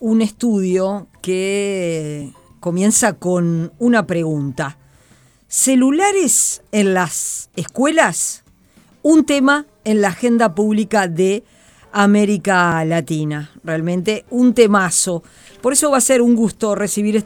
un estudio que comienza con una pregunta. ¿Celulares en las escuelas? Un tema en la agenda pública de América Latina. Realmente un temazo. Por eso va a ser un gusto recibir